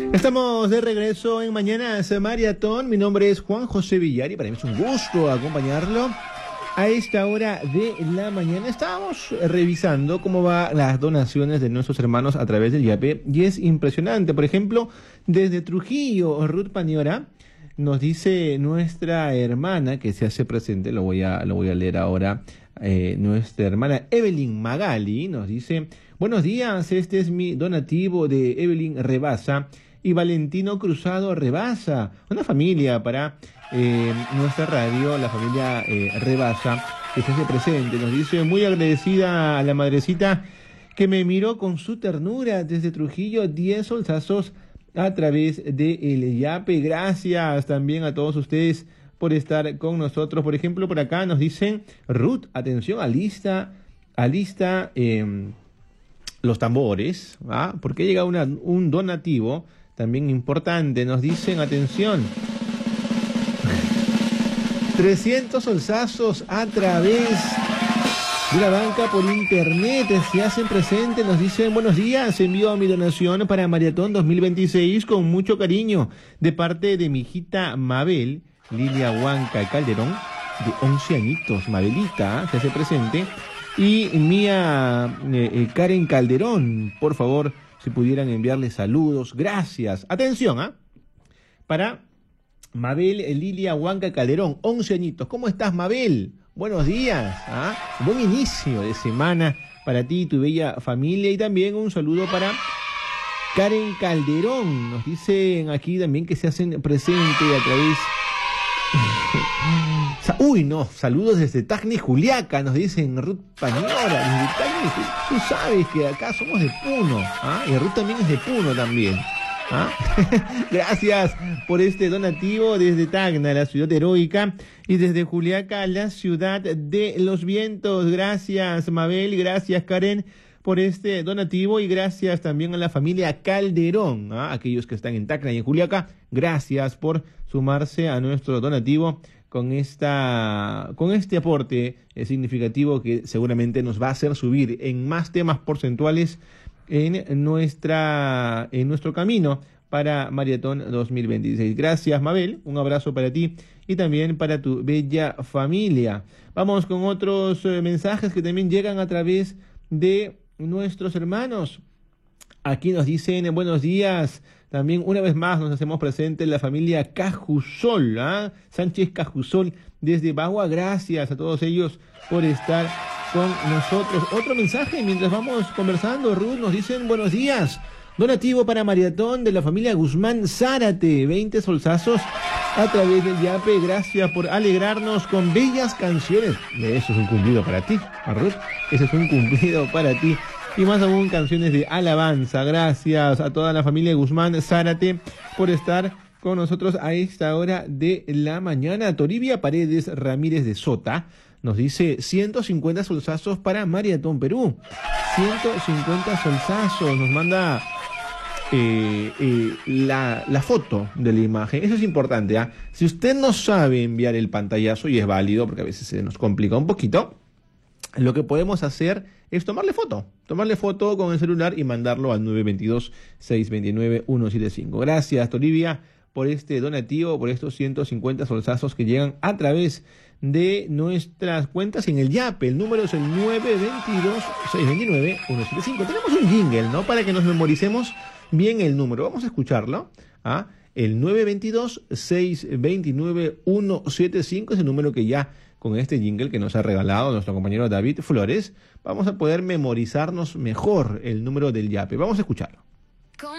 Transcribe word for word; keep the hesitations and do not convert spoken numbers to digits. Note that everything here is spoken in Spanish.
Estamos de regreso en Mañanas Maratón. Mi nombre es Juan José Villar y para mí es un gusto acompañarlo a esta hora de la mañana. Estábamos revisando cómo van las donaciones de nuestros hermanos a través del YAPE y es impresionante. Por ejemplo, desde Trujillo, Ruth Paniora nos dice nuestra hermana que se hace presente, lo voy a, lo voy a leer ahora. Eh, nuestra hermana Evelyn Magali nos dice: buenos días, este es mi donativo de Evelyn Rebasa y Valentino Cruzado Rebasa, una familia para eh, nuestra radio, la familia eh, Rebasa, que se hace presente. Nos dice: muy agradecida a la madrecita que me miró con su ternura desde Trujillo, diez solsazos a través de el YAPE. Gracias también a todos ustedes por estar con nosotros. Por ejemplo, por acá nos dicen: Ruth, atención, alista, alista eh, los tambores, ¿ah? Porque llega una, un donativo también importante. Nos dicen: atención, trescientos solsazos a través de la banca por internet se hacen presentes. Nos dicen: buenos días, envío mi donación para Maratón dos mil veintiséis con mucho cariño de parte de mi hijita Mabel Lilia Huanca Calderón, de once añitos. Mabelita se hace presente. Y mía eh, eh, Karen Calderón, por favor, si pudieran enviarle saludos. Gracias. Atención, ¿ah? ¿eh? Para Mabel Lilia Huanca Calderón, once añitos. ¿Cómo estás, Mabel? Buenos días. ¿Ah? Buen inicio de semana para ti y tu bella familia. Y también un saludo para Karen Calderón. Nos dicen aquí también que se hacen presente a través... Uy, no, saludos desde Tacna, Juliaca, nos dicen Ruth Paniora, desde Tacna. Tú sabes que acá somos de Puno, ¿ah? Y Ruth también es de Puno también, ¿ah? Gracias por este donativo desde Tacna, la ciudad heroica, y desde Juliaca, la ciudad de los vientos. Gracias, Mabel, gracias, Karen, por este donativo, y gracias también a la familia Calderón, ¿ah? Aquellos que están en Tacna y en Juliaca, gracias por sumarse a nuestro donativo con esta con este aporte eh, significativo que seguramente nos va a hacer subir en más temas porcentuales en nuestra en nuestro camino para Maratón dos mil veintiséis. Gracias, Mabel, un abrazo para ti y también para tu bella familia. Vamos con otros eh, mensajes que también llegan a través de nuestros hermanos. Aquí nos dicen: buenos días. También una vez más nos hacemos presente la familia Cajusol, ¿ah? Sánchez Cajusol desde Bagua. Gracias a todos ellos por estar con nosotros. Otro mensaje mientras vamos conversando. Ruth, nos dicen: buenos días. Donativo para Maratón de la familia Guzmán Zárate, veinte solsazos a través del YAPE. Gracias por alegrarnos con bellas canciones. Eso es un cumplido para ti, Ruth. Eso es un cumplido para ti. Y más aún, canciones de alabanza. Gracias a toda la familia Guzmán Zárate por estar con nosotros a esta hora de la mañana. Toribia Paredes Ramírez de Sota nos dice: ciento cincuenta solsazos para Maratón Perú. ciento cincuenta solsazos. Nos manda eh, eh, la, la foto de la imagen. Eso es importante, ¿eh? Si usted no sabe enviar el pantallazo, y es válido porque a veces se nos complica un poquito, lo que podemos hacer es tomarle foto, tomarle foto con el celular y mandarlo al nueve dos dos, seis dos nueve, uno siete cinco. Gracias, Toribia, por este donativo, por estos ciento cincuenta solsazos que llegan a través de nuestras cuentas en el YAPE. El número es el nueve dos dos, seis dos nueve, uno siete cinco. Tenemos un jingle, ¿no? Para que nos memoricemos bien el número. Vamos a escucharlo, ¿ah? El nueve dos dos, seis dos nueve, uno siete cinco es el número que ya, con este jingle que nos ha regalado nuestro compañero David Flores, vamos a poder memorizarnos mejor el número del YAPE. Vamos a escucharlo.